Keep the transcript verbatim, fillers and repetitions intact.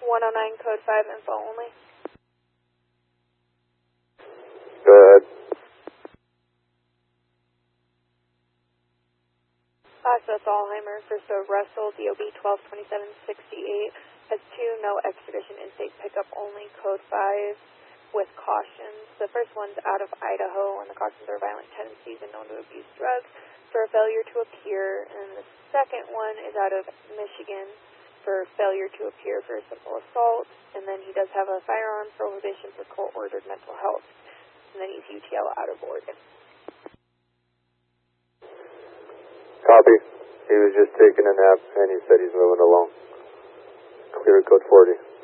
one oh nine code five info only. Go ahead. Access Alzheimer, First of Russell, D O B twelve twenty-seven sixty-eight, has two no expedition in-state pickup only, code five, with cautions. The first one's out of Idaho, and the cautions are violent tendencies and known to abuse drugs for a failure to appear. And the second one is out of Michigan for failure to appear for a simple assault. And then he does have a firearm prohibition for court-ordered mental health. And then he's U T L out of Oregon. Copy. He was just taking a nap, and he said he's moving along. Clear code forty.